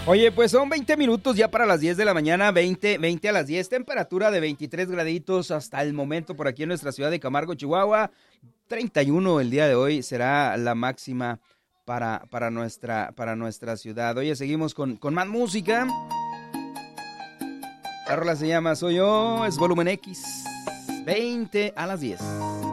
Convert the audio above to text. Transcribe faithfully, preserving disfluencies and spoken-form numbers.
Oye, pues son veinte minutos ya para las diez de la mañana, veinte, veinte a las diez, temperatura de veintitrés graditos hasta el momento por aquí en nuestra ciudad de Camargo, Chihuahua. treinta y uno el día de hoy será la máxima para, para, nuestra, para nuestra ciudad. Oye, seguimos con, con más música. La rola se llama Soy Yo, es volumen X, veinte a las diez.